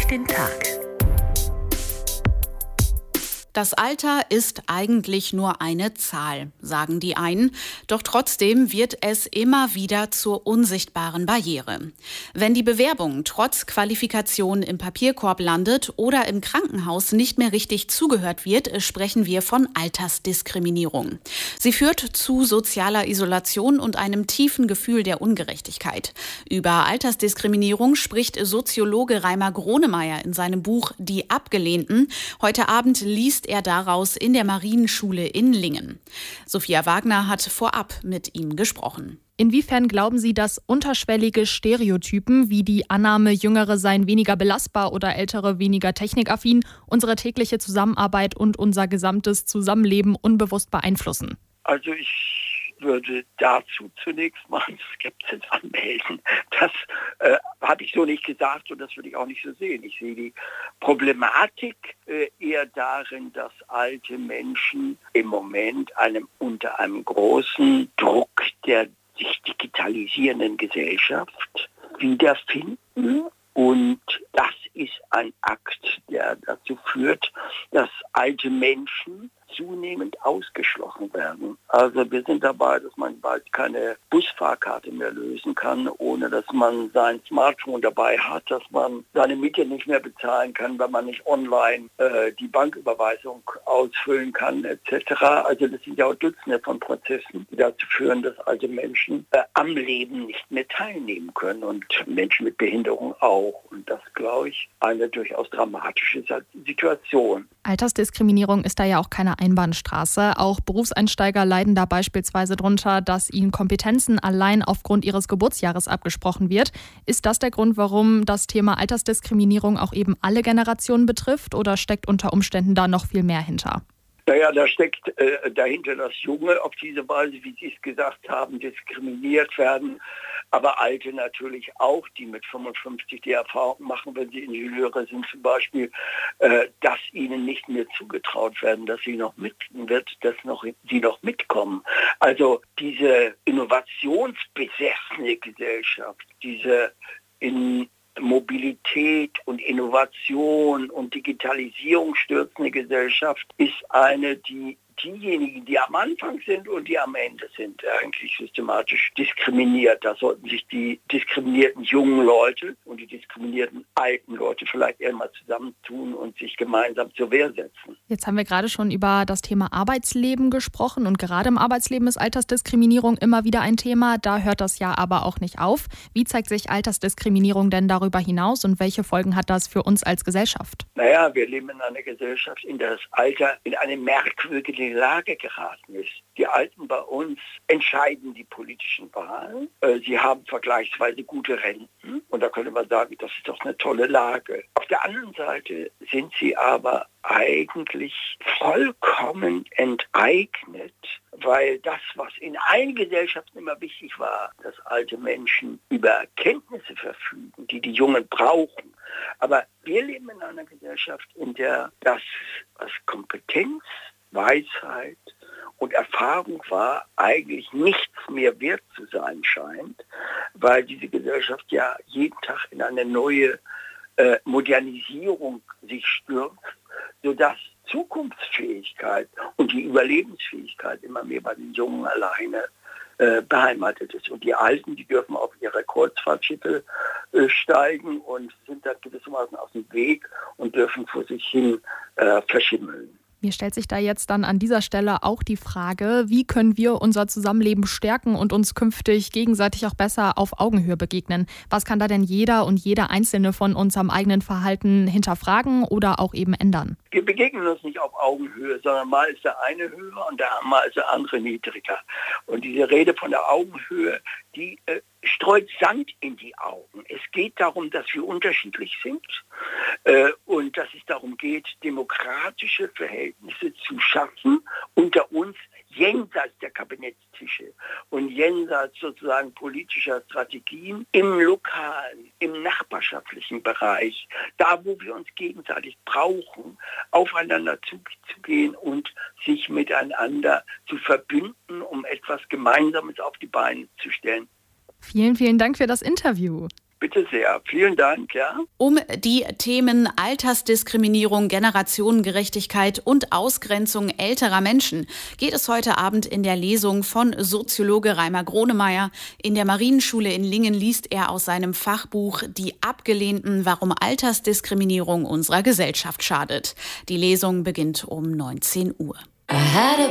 durch den Tag. Das Alter ist eigentlich nur eine Zahl, sagen die einen. Doch trotzdem wird es immer wieder zur unsichtbaren Barriere. Wenn die Bewerbung trotz Qualifikation im Papierkorb landet oder im Krankenhaus nicht mehr richtig zugehört wird, sprechen wir von Altersdiskriminierung. Sie führt zu sozialer Isolation und einem tiefen Gefühl der Ungerechtigkeit. Über Altersdiskriminierung spricht Soziologe Reimer Gronemeyer in seinem Buch Die Abgelehnten. Heute Abend liest er daraus in der Marienschule in Lingen. Sophia Wagner hat vorab mit ihm gesprochen. Inwiefern glauben Sie, dass unterschwellige Stereotypen wie die Annahme, Jüngere seien weniger belastbar oder Ältere weniger technikaffin unsere tägliche Zusammenarbeit und unser gesamtes Zusammenleben unbewusst beeinflussen? Also ich würde dazu zunächst mal Skepsis anmelden. Das habe ich so nicht gesagt und das würde ich auch nicht so sehen. Ich sehe die Problematik eher darin, dass alte Menschen im Moment unter einem großen Druck der sich digitalisierenden Gesellschaft wiederfinden. Und das ist ein Akt, der dazu führt, dass alte Menschen zunehmend ausgeschlossen werden. Also wir sind dabei, dass man bald keine Busfahrkarte mehr lösen kann, ohne dass man sein Smartphone dabei hat, dass man seine Miete nicht mehr bezahlen kann, wenn man nicht online die Banküberweisung ausfüllen kann etc. Also das sind ja auch Dutzende von Prozessen, die dazu führen, dass alte Menschen am Leben nicht mehr teilnehmen können und Menschen mit Behinderung auch. Und das, glaube ich, eine durchaus dramatische Situation. Altersdiskriminierung ist da ja auch keine Einbahnstraße. Auch Berufseinsteiger leiden da beispielsweise darunter, dass ihnen Kompetenzen allein aufgrund ihres Geburtsjahres abgesprochen wird. Ist das der Grund, warum das Thema Altersdiskriminierung auch eben alle Generationen betrifft, oder steckt unter Umständen da noch viel mehr hinter? Naja, da steckt dahinter, dass Junge auf diese Weise, wie Sie es gesagt haben, diskriminiert werden. Aber Alte natürlich auch, die mit 55 die Erfahrung machen, wenn sie Ingenieure sind zum Beispiel, dass ihnen nicht mehr zugetraut werden, dass sie noch sie noch mitkommen. Also diese innovationsbesessene Gesellschaft, diese in Mobilität und Innovation und Digitalisierung stürzende Gesellschaft ist eine, die diejenigen, die am Anfang sind und die am Ende sind, eigentlich systematisch diskriminiert. Da sollten sich die diskriminierten jungen Leute und die diskriminierten alten Leute vielleicht eher mal zusammentun und sich gemeinsam zur Wehr setzen. Jetzt haben wir gerade schon über das Thema Arbeitsleben gesprochen und gerade im Arbeitsleben ist Altersdiskriminierung immer wieder ein Thema. Da hört das ja aber auch nicht auf. Wie zeigt sich Altersdiskriminierung denn darüber hinaus und welche Folgen hat das für uns als Gesellschaft? Naja, wir leben in einer Gesellschaft, in der das Alter in eine merkwürdige Lage geraten ist. Die Alten bei uns entscheiden die politischen Wahlen. Sie haben vergleichsweise gute Renten. Und da könnte man sagen, das ist doch eine tolle Lage. Auf der anderen Seite sind sie aber eigentlich vollkommen enteignet, weil das, was in allen Gesellschaften immer wichtig war, dass alte Menschen über Kenntnisse verfügen, die die Jungen brauchen. Aber wir leben in einer Gesellschaft, in der das, was Kompetenz, Weisheit und Erfahrung war, eigentlich nichts mehr wert zu sein scheint, weil diese Gesellschaft ja jeden Tag in eine neue Modernisierung sich stürzt, sodass Zukunftsfähigkeit und die Überlebensfähigkeit immer mehr bei den Jungen alleine beheimatet ist. Und die Alten, die dürfen auf ihre Kreuzfahrtschiffe steigen und sind dann gewissermaßen aus dem Weg und dürfen vor sich hin verschimmeln. Mir stellt sich da jetzt dann an dieser Stelle auch die Frage, wie können wir unser Zusammenleben stärken und uns künftig gegenseitig auch besser auf Augenhöhe begegnen? Was kann da denn jeder und jede Einzelne von uns am eigenen Verhalten hinterfragen oder auch eben ändern? Wir begegnen uns nicht auf Augenhöhe, sondern mal ist der eine höher und mal ist der andere niedriger. Und diese Rede von der Augenhöhe, die streut Sand in die Augen. Es geht darum, dass wir unterschiedlich sind und dass es darum geht, demokratische Verhältnisse zu schaffen unter uns, jenseits der Kabinettstische und jenseits sozusagen politischer Strategien im lokalen, im nachbarschaftlichen Bereich, da wo wir uns gegenseitig brauchen, aufeinander zuzugehen und sich miteinander zu verbünden, um etwas Gemeinsames auf die Beine zu stellen. Vielen, vielen Dank für das Interview. Bitte sehr. Vielen Dank, ja. Um die Themen Altersdiskriminierung, Generationengerechtigkeit und Ausgrenzung älterer Menschen geht es heute Abend in der Lesung von Soziologe Reimer Gronemeyer. In der Marienschule in Lingen liest er aus seinem Fachbuch Die Abgelehnten, warum Altersdiskriminierung unserer Gesellschaft schadet. Die Lesung beginnt um 19 Uhr.